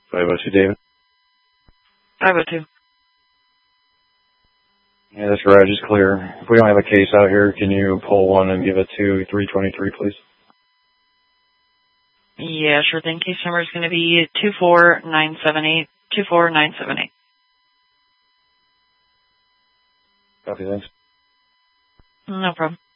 502 David. 502. Yeah, this garage is clear. If we don't have a case out here, can you pull one and give it to 323, please? Yeah, sure thing. Case number is going to be 24978. 24978. Copy, thanks. No problem.